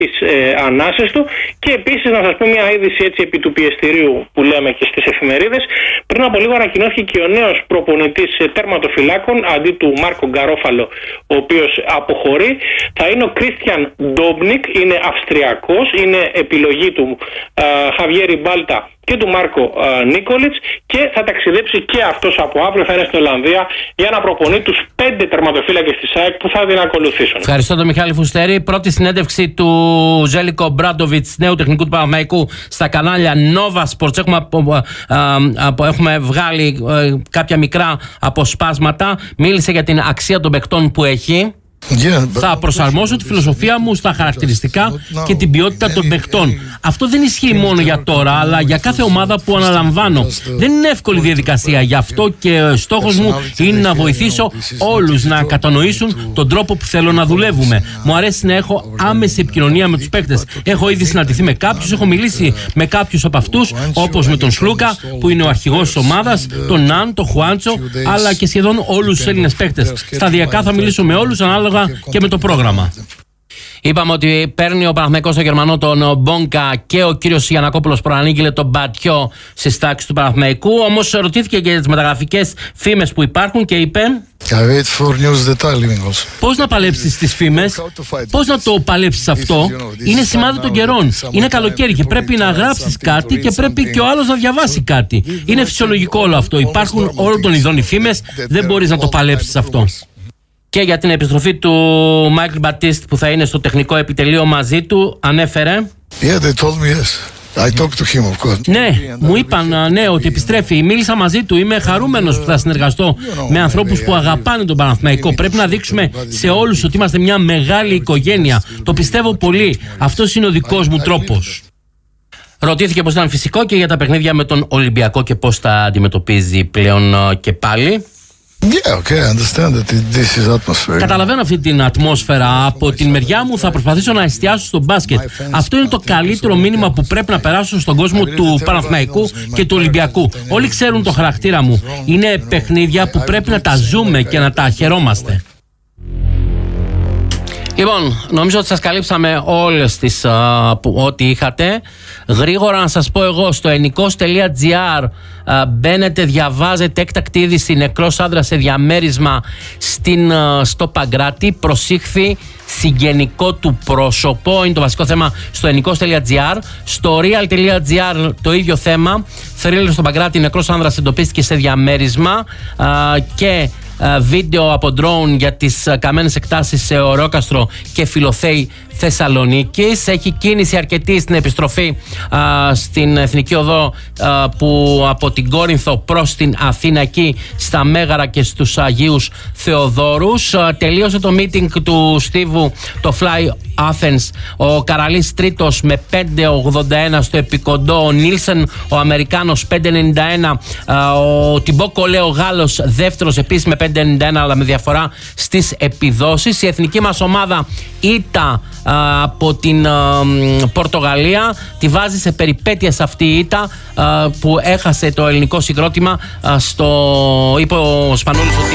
τις ανάσες του. Και επίσης να σας πω μια είδηση έτσι επί του πιεστηρίου που λέμε και στις εφημερίδες. Πριν από λίγο ανακοινώθηκε και ο νέος προπονητής τερματοφυλάκων αντί του Μάρκο Γκαρόφαλο, ο οποίος αποχωρεί. Θα είναι ο Κρίστιαν Ντόμπνικ, είναι Αυστριακός, είναι επιλογή του Χαβιέρι Μπάλτα και του Μάρκο Νίκολιτς, και θα ταξιδέψει και αυτός από αύριο, θα είναι στην Ολλανδία για να προπονεί τους 5 τερματοφύλακες της ΑΕΚ που θα την ακολουθήσουν. Ευχαριστώ τον Μιχάλη Φουστέρη. Πρώτη συνέντευξη του Ζέλικο Μπράντοβιτς, νέου τεχνικού του Παναθηναϊκού, στα κανάλια Nova Sports. Έχουμε βγάλει κάποια μικρά αποσπάσματα. Μίλησε για την αξία των παικτών που έχει. Θα προσαρμόσω τη φιλοσοφία μου στα χαρακτηριστικά και την ποιότητα των παιχτών. Αυτό δεν ισχύει μόνο για τώρα, αλλά για κάθε ομάδα που αναλαμβάνω. Δεν είναι εύκολη διαδικασία. Γι' αυτό και στόχος μου είναι να βοηθήσω όλους να κατανοήσουν τον τρόπο που θέλω να δουλεύουμε. Μου αρέσει να έχω άμεση επικοινωνία με τους παίκτες. Έχω ήδη συναντηθεί με κάποιους, έχω μιλήσει με κάποιους από αυτούς, όπως με τον Σλούκα, που είναι ο αρχηγός της ομάδας, τον Ναν, τον Χουάντσο, αλλά και σχεδόν όλους τους Έλληνες παίκτες. Σταδιακά θα μιλήσω με όλους ανάλογα και με το πρόγραμμα. Είπαμε ότι παίρνει ο Παναθηναϊκός στο Γερμανό τον Μπόνκα και ο κύριος Γιαννακόπουλος προανήγγειλε τον Μπατιό στις τάξεις του Παναθηναϊκού. Όμως ρωτήθηκε και για τις μεταγραφικές φήμες που υπάρχουν και είπε: πώς να παλέψεις τις φήμες, πώς να το παλέψεις αυτό? Είναι σημάδι των καιρών. Είναι καλοκαίρι και πρέπει να γράψεις κάτι και πρέπει και ο άλλος να διαβάσει κάτι. Είναι φυσιολογικό όλο αυτό. Υπάρχουν όλων των ειδών οι φήμες, δεν μπορείς να το παλέψεις αυτό. Και για την επιστροφή του Μάικλ Μπατίστ που θα είναι στο τεχνικό επιτελείο μαζί του, ανέφερε. Ναι, μου είπαν ότι επιστρέφει. Μίλησα μαζί του. Είμαι χαρούμενος που θα συνεργαστώ με ανθρώπους που αγαπάνε τον Παναθηναϊκό. Πρέπει να δείξουμε σε όλους ότι είμαστε μια μεγάλη οικογένεια. Το πιστεύω πολύ. Αυτός είναι ο δικός μου τρόπος. Ρωτήθηκε πώς ήταν φυσικό και για τα παιχνίδια με τον Ολυμπιακό και πώς τα αντιμετωπίζει πλέον και πάλι. Καταλαβαίνω αυτή την ατμόσφαιρα. Από την μεριά μου θα προσπαθήσω να εστιάσω στο μπάσκετ. Αυτό είναι το καλύτερο μήνυμα που πρέπει να περάσω στον κόσμο του Παναθηναϊκού και του Ολυμπιακού. Όλοι ξέρουν το χαρακτήρα μου. Είναι παιχνίδια που πρέπει να τα ζούμε και να τα χαιρόμαστε. Λοιπόν, νομίζω ότι σας καλύψαμε όλες τις ό,τι είχατε. Γρήγορα να σας πω εγώ, στο ennikos.gr μπαίνετε, διαβάζετε έκτακτη είδηση: νεκρός άνδρας σε διαμέρισμα στο Παγκράτη, προσήχθη συγγενικό του πρόσωπο. Είναι το βασικό θέμα στο ennikos.gr. Στο real.gr το ίδιο θέμα. Θρύλερ στο Παγκράτη, νεκρός άνδρας εντοπίστηκε σε διαμέρισμα και βίντεο από drone για τις καμένες εκτάσεις σε Ορόκαστρο και Φιλοθέη Θεσσαλονίκης. Έχει κίνηση αρκετή στην επιστροφή στην Εθνική Οδό που από την Κόρινθο προς την Αθήνα, εκεί στα Μέγαρα και στους Αγίους Θεοδόρους. Τελείωσε το meeting του Στίβου, το Fly Athens, ο Καραλής τρίτος με 5.81 στο επικοντό, ο Νίλσεν ο Αμερικάνος 5.91, ο Τιμπό Κολέ ο Γάλλος δεύτερος επίσης με 5.91, αλλά με διαφορά στις επιδόσεις. Η εθνική μας ομάδα ήττα από την Πορτογαλία, τη βάζει σε περιπέτειες αυτή η ήττα που έχασε το ελληνικό συγκρότημα. Είπε ο Σπανούλης ότι